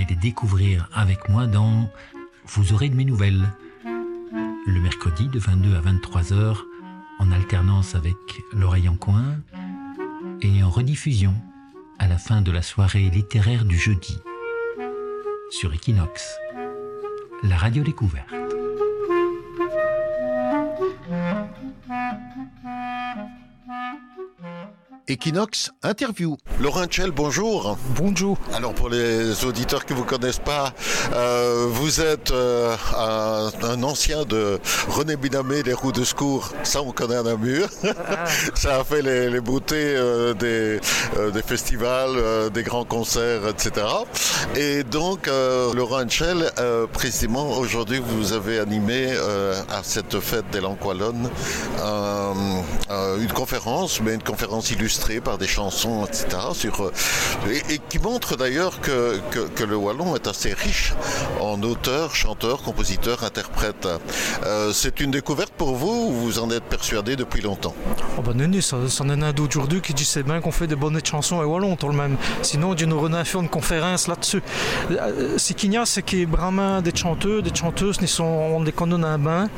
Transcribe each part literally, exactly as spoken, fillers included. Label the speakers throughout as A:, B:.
A: les découvrir avec moi dans Vous aurez de mes nouvelles, le mercredi de vingt-deux à vingt-trois heures, en alternance avec L'Oreille en coin, et en rediffusion à la fin de la soirée littéraire du jeudi, sur Equinox, la radio découverte.
B: Equinox Interview. Laurent Henschel, bonjour.
C: Bonjour.
B: Alors pour les auditeurs qui ne vous connaissent pas, euh, vous êtes euh, un, un ancien de René Binamé des Roues de Secours. Ça, on connaît à Namur. Ah. Ça a fait les, les beautés euh, des, euh, des festivals, euh, des grands concerts, et cetera. Et donc, euh, Laurent Henschel, euh, précisément aujourd'hui, vous avez animé euh, à cette fête des Langues wallonnes euh, euh, une conférence, mais une conférence illustrée par des chansons, et cetera. Sur, et, et qui montre d'ailleurs que, que, que le wallon est assez riche en auteurs, chanteurs, compositeurs, interprètes. Euh, c'est une découverte pour vous ou vous en êtes persuadé depuis longtemps?
C: Oh ben non, ça, ça en est un d'aujourd'hui qui dit c'est bien qu'on fait des bonnes chansons et wallon tout le même. Sinon, on nous aurait fait une conférence là-dessus. Ce qu'il y a, c'est qu'il y a vraiment des chanteurs, des chanteuses qui sont on des canons à bain.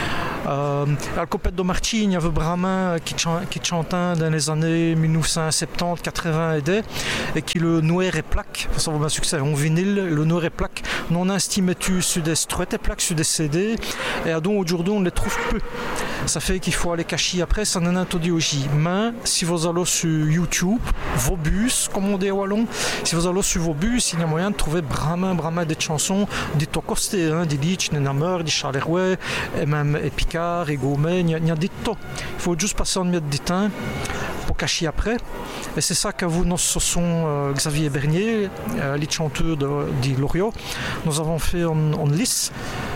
C: Euh, al copet de Marchi, il y avait Brahmin qui, chan- qui chantait dans les années dix-neuf cent soixante-dix quatre-vingts et des et qui le noir et plaque, ça va un succès en vinyle, le noir et plaque non estimé sur des struettes et plaques sur des C D et à donc aujourd'hui on les trouve peu. Ça fait qu'il faut aller cacher après, ça n'en a tout dit aussi. Mais si vous allez sur YouTube, vos bus, comme on dit à Wallon, si vous allez sur vos bus, il y a moyen de trouver Brahmin, Brahmin des chansons, des Tocosté, hein, des Litch, des Namur, des Charleroi, et même et Picard, et Gaumet, il y a, il y a des tas. Il faut juste passer en mettre des temps pour cacher après. Et c'est ça que vous, nous, ce sont euh, Xavier Bernier, euh, les chanteurs de, de Loriot. Nous avons fait en, en lice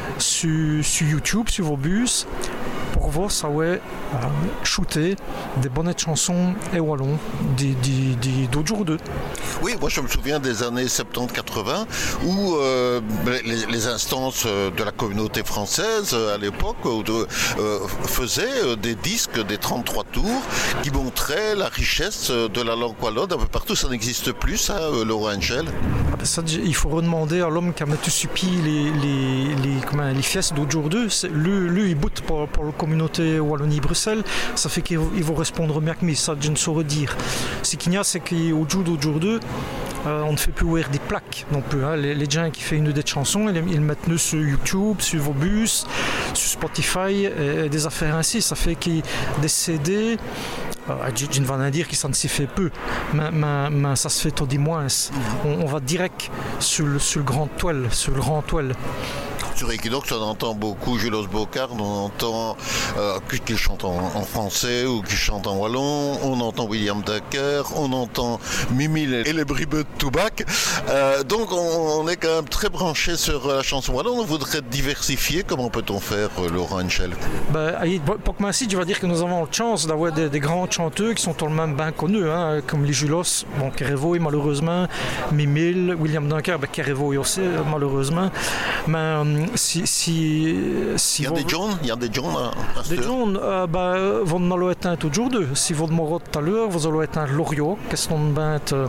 C: sur, sur YouTube, sur vos bus, pour voir ça ouais euh, shooter des bonnes chansons et wallons d'autres jours d'eux.
B: Oui, moi je me souviens des années soixante-dix quatre-vingts où euh, les, les instances de la communauté française à l'époque euh, faisaient des disques des trente-trois tours qui montraient la richesse de la langue wallonne. Un peu partout, ça n'existe plus, ça, Laurent Henschel.
C: Ah ben ça, il faut redemander à l'homme qui a mis suppi les, les, les, comment, les fiestes d'autres jours d'eux. Lui, lui, il boute pour, pour la communauté Wallonie-Bruxelles. Ça fait qu'il va répondre mieux que moi, ça je ne saurais dire. Ce qu'il y a, c'est qu'au jour d'autres jours d'eux, Euh, on ne fait plus ouvrir des plaques non plus. Hein. Les, les gens qui font une des chansons, ils, ils mettent nous sur YouTube, sur vos bus, sur Spotify, et, et des affaires ainsi. Ça fait qu'il y a des C D. Euh, je ne vais pas dire que ça ne s'y fait peu, mais, mais, mais ça se fait tout du moins. On, on va direct sur le, sur le grand toile, sur le grand toile.
B: Sur Equinox, on entend beaucoup Julos Bocard, on entend euh, qu'il chante en, en français ou qu'il chante en wallon, on entend William Dacker, on entend Mimile et les bribeux de Toubac. Euh, donc on, on est quand même très branché sur la chanson wallonne. On voudrait diversifier. Comment peut-on faire, Laurent Henschel?
C: Ben, pour que ainsi, je vais dire que nous avons la chance d'avoir des, des grands chanteurs qui sont tout le même bien connus, hein, comme les Julos, bon, Kerevoy malheureusement, Mimile, William Dacker, ben, Kerevoy aussi malheureusement. Mais si, si, si
B: il y a
C: vous...
B: des John, il y a des John à, à
C: des John, euh, ben, vous n'allez être un tout jour deux. Si vous demandez tout à l'heure, vous allez être un Loriot, qu'est-ce qu'on va euh,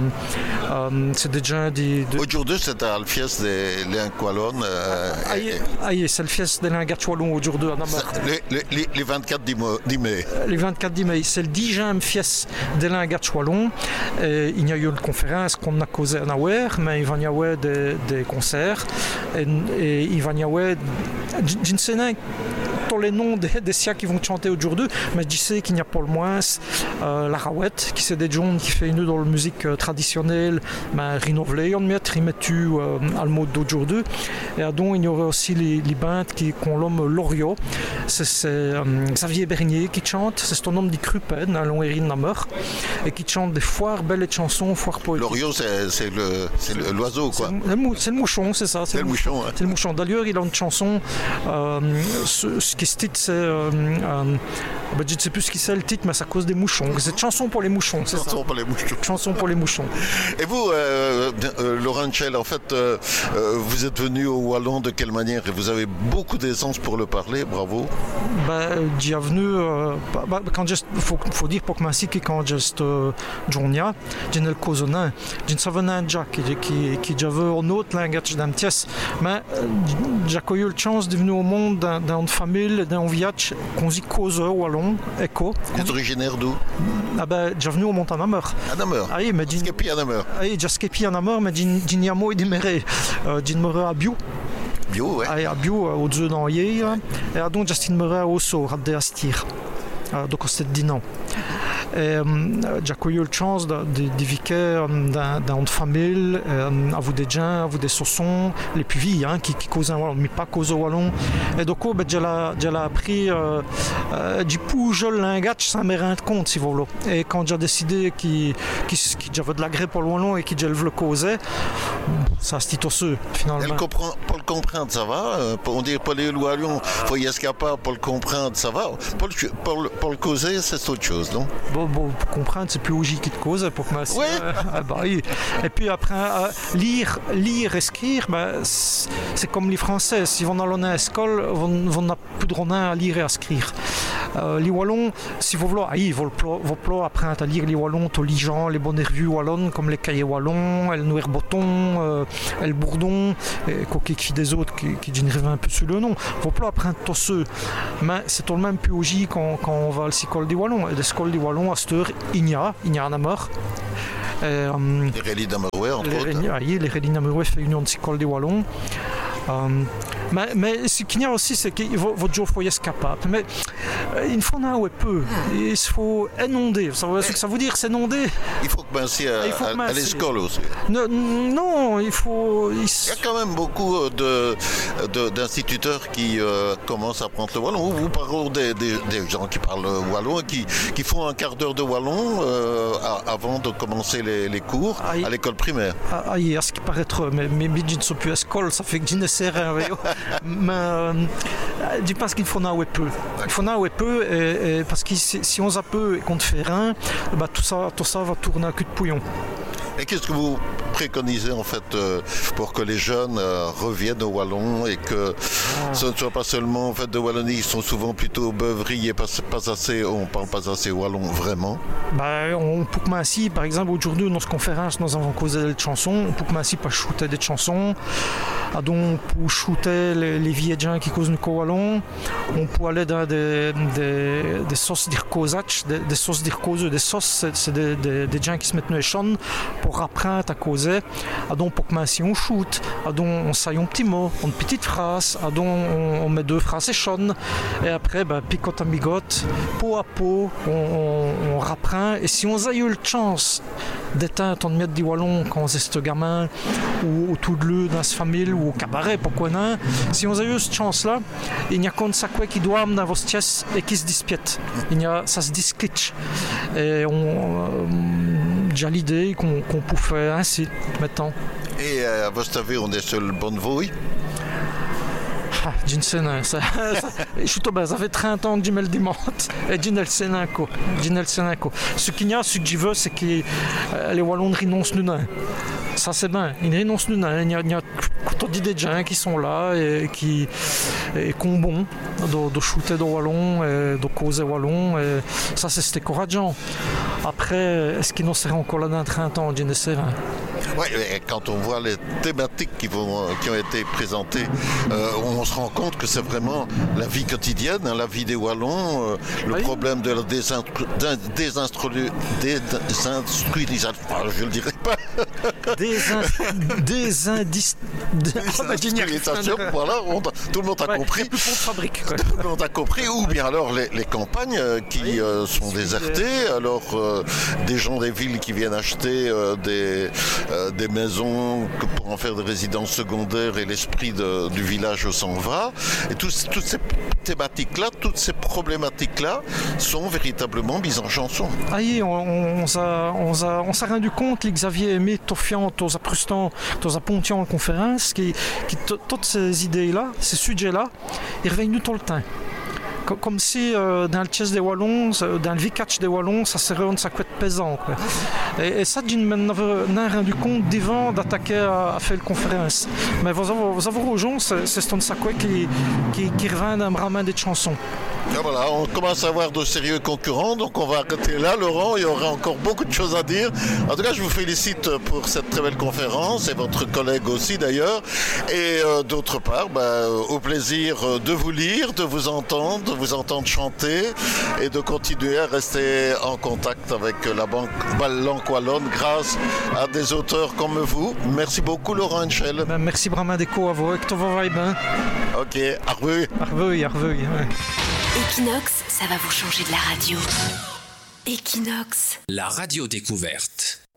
C: euh, c'est des gens de...
B: Aujourd'hui, c'est à Alfies des Langues wallonnes. Euh,
C: ah, et... c'est Alfies des Langues wallonnes aujourd'hui.
B: Les, les, les vingt-quatre dix mai.
C: Les vingt-quatre dix mai, c'est le dix juin fies des Langues wallonnes. Il y a eu une conférence qu'on a causée à Nauer, mais il va y avoir des, des concerts. Et, et il va y avoir je ne sais pas tous les noms des, des siens qui vont chanter aujourd'hui, mais je sais qu'il n'y a pas le moins euh, la Rawette, qui c'est des gens qui fait une dans la musique euh, traditionnelle, mais renouvelée, on met, ils mettent euh, à le mode d'aujourd'hui. Et donc il y aurait aussi les, les bandes qui ont l'homme Loriot, c'est, c'est euh, Xavier Bernier qui chante, c'est son nom dit Crupen, à Longuerine Namur, et qui chante des foires belles chansons, foires poétiques.
B: Loriot, c'est, c'est, le, c'est le, l'oiseau, quoi.
C: C'est le, c'est le mouchon, c'est ça.
B: C'est, c'est le mouchon. mouchon hein.
C: C'est le mouchon. D'ailleurs, il a une chanson, euh, ce, ce qui se titre, c'est euh, euh, Ben, je ne sais plus ce qui c'est le titre, mais c'est à cause des mouchons. C'est chanson pour les mouchons, c'est
B: chanson
C: ça.
B: pour les mouchons.
C: Chanson pour les mouchons.
B: Et vous, euh, euh, Laurent Chel, en fait, euh, euh, vous êtes venu au Wallon de quelle manière? Et vous avez beaucoup d'aisance pour le parler, bravo.
C: Ben, j'y est venu, euh, bah, quand il faut, faut dire pour que ma que quand j'étais euh, Jonia, j'ai le cousin, j'ai savais un Jack qui qui qui j'avais un autre langage d'un pièce, mais j'ai eu la chance de venir au monde d'un d'une famille, d'un village qu'on dit cause au Wallon, Echo.
B: Vous êtes originaire d'où?
C: Ah ben, j'ai venu au mont Anamer.
B: Anamer.
C: Ah oui, mais j'ai
B: Skepi Anamer.
C: Ah oui, j'ai Skepi Anamer, mais j'ai j'ai niamo et déméré, j'ai demeuré à Bio.
B: Bio, ouais.
C: Ah, à Bio, au deux d'Anlier, et donc j'ai demeuré au Sor, à Deastir. Donc c'était dit non. Et, j'ai eu la chance de, de, de vivre dans, dans une famille, euh, à vous des gens, à vous des saussons, les puvis hein, qui, qui causent un wallon, mais pas causent au wallon. Et donc, ben, j'ai appris euh, euh, du pouge le langage sans me rendre compte, si vous voulez. Et quand j'ai décidé qu'il qu qu j'avais de l'agré pour le wallon et que je le causais, ça se dit finalement.
B: Elle comprend, pour le comprendre, ça va. On dit pour les wallons, il faut y être capable pour le comprendre, ça va. Pour le, pour le, pour le causer, c'est autre chose, non?
C: Bon, bon, pour comprendre, c'est plus logique qui te cause pour que ma
B: ouais.
C: euh, ah bah, oui. Et puis après, euh, lire, lire, écrire, bah, c'est comme les Français. Si on allait à l'école, on n'a plus de ronin à lire et à écrire. Euh, les Wallons, si vous voulez, ah, ils vont apprendre à lire les Wallons, tous les gens, les bonnes revues wallonnes, comme les cahiers wallons, le Noir Botton, euh, le Bourdon, et quoi qu'il des autres qui, qui génèrent un peu sur le nom. Ils vont apprendre tous ceux. Mais c'est tout de même plus logique quand, quand on va à l'école des Wallons. Et l'école des Wallons, à cette heure, il y a, il y a un amour.
B: Euh, les Rélis d'Amerouet, entre
C: les
B: autres.
C: Ah, oui, les Rélis d'Amerouet fait une école des Wallons. Euh, mais, mais ce qu'il y a aussi, c'est qu'il faut toujours être capable. Mais euh, il faut en avoir peu. Il faut inonder. Ça veut, ce que ça veut dire, c'est inonder.
B: Il faut commencer à, à, à l'école aussi.
C: Non, non, il faut. Il...
B: il y a quand même beaucoup de, de, d'instituteurs qui euh, commencent à apprendre le wallon. Vous parlez des, des, des gens qui parlent wallon et qui, qui font un quart d'heure de wallon euh, à, avant de commencer les, les cours ah, à l'école primaire.
C: Ah, ah, à ce qui paraît trop. Mais mes je ne sont plus à l'école, ça fait que je ne sais rien. Mais euh, je pense qu'il faut en avoir peu. Il faut en avoir peu et, et parce que si, si on a peu et qu'on ne fait rien, bah, tout, ça, tout ça va tourner à cul de pouillon.
B: Et qu'est-ce que vous préconisez en fait euh, pour que les jeunes euh, reviennent au wallon et que ah. ce ne soit pas seulement en fait de Wallonie, ils sont souvent plutôt beuveries et pas, pas assez, on parle pas assez wallon vraiment.
C: Bah, on peut commencer par exemple aujourd'hui dans cette conférence nous avons causé des chansons, on peut commencer par shooter des chansons, ah, donc pour shooter les, les vieux gens qui causent le wallon, on peut aller dans des, des, des sauces d'ircosach, des, des sauces d'ircose, des sauces c'est, c'est des, des, des gens qui se mettent dans les champs pour apprendre à causer. Ah, donc pour commencer on shoot, ah, donc on saille un petit mot, une petite phrase, ah, donc on, on met deux phrases et chonne, et après bah, picote à migote, peau à peau, on, on, on rapprend. Et si on a eu la chance d'être en mettre du wallon quand on était gamin, ou autour de lui dans sa famille, ou au cabaret, pourquoi non, si on a eu cette chance-là, il n'y a qu'un sac qui doit dans vos pièces et qui se dispiète. Il y a, ça se discliche. Et on, euh, j'ai l'idée qu'on, qu'on peut faire ainsi maintenant.
B: Et euh, à votre avis, on est sur le bon voie?
C: Ah, je ne sais pas. Ça, ça, je suis tombé, ça fait trente ans que je me le demande. Et je ne le sais pas. Ce qu'il y a, ce que je veux, c'est que euh, les Wallons renoncent nous. Ça, c'est bien. Ils renoncent nous. Il y a, il y a des gens qui sont là et qui ont bon de, de shooter de Wallon et de causer Wallon. Et ça, c'est, c'était encourageant. Après, est-ce qu'ils n'en seraient encore là dans trente ans? Je ne sais pas.
B: Oui, quand on voit les thématiques qui, vont, qui ont été présentées, euh, on se rend compte que c'est vraiment la vie quotidienne, hein, la vie des Wallons, euh, le oui. problème de la désinstruisation, je ne le dirai pas.
C: Désindustrialisation,
B: voilà, on, tout le monde a ouais, compris.
C: Plus de fabrique, quoi.
B: Tout le monde a compris, ou bien alors les, les campagnes euh, qui oui, euh, sont désertées, alors euh, des gens des villes qui viennent acheter euh, des... Euh, des maisons pour en faire des résidences secondaires et l'esprit de, du village s'en va. Et tout, toutes ces thématiques-là, toutes ces problématiques-là sont véritablement mises en chanson.
C: Ah oui, on, on, on, on, on s'est rendu compte, les Xavier Aimé, Toffiant, Tosa Prustan, Tosa Pontian en conférence, qui, qui toutes ces idées-là, ces sujets-là, ils reviennent tout le temps. comme si euh, dans le chess des Wallons, dans le V-catch des Wallons, ça serait un sac pesant. Quoi. Et, et ça, je n'ai rendu compte d'avant d'attaquer à, à faire la conférence. Mais vous avez, vous avez aux gens, c'est, c'est un sac qui, qui, qui revient d'un bras des chansons.
B: Et voilà, on commence à avoir de sérieux concurrents, donc on va arrêter là. Laurent, il y aura encore beaucoup de choses à dire. En tout cas, je vous félicite pour cette très belle conférence, et votre collègue aussi d'ailleurs. Et euh, d'autre part, bah, au plaisir de vous lire, de vous entendre, de vous entendre chanter et de continuer à rester en contact avec la banque langue wallonne grâce à des auteurs comme vous. Merci beaucoup, Laurent Henschel.
C: Ben, merci Brahma Déco à vous, que tout va bien.
B: Ok, arveu.
C: Arveu, arveu. Ouais.
D: Equinox, ça va vous changer de la radio. Equinox.
E: La radio découverte.